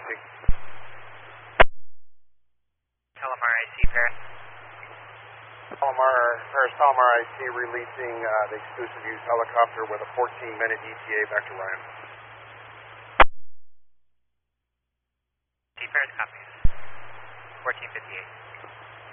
IC. Palomar IC, Paris. Paris Palomar IC releasing the exclusive use helicopter with a 14-minute ETA back to Ryan. Paris copies. 1458.